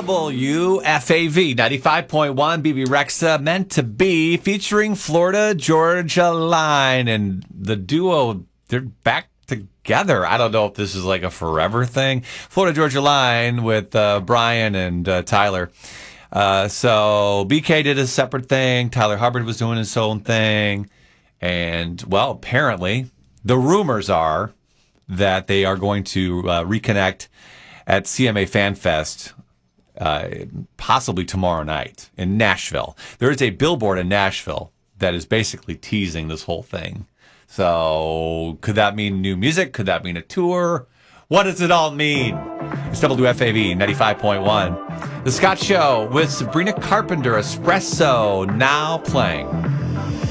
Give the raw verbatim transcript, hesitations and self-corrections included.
W F A V ninety-five point one, B B Rexa, meant to be, featuring Florida Georgia Line. And the duo, they're back together. I don't know if this is like a forever thing. Florida Georgia Line with uh, Brian and uh, Tyler. Uh, so B K did a separate thing. Tyler Hubbard was doing his own thing. And, well, apparently, the rumors are that they are going to uh, reconnect at C M A Fan Fest uh, possibly tomorrow night in Nashville. There is a billboard in Nashville that is basically teasing this whole thing. So could that mean new music? Could that mean a tour? What does it all mean? It's W F A V ninety-five point one. The Scott Show with Sabrina Carpenter, Espresso, now playing.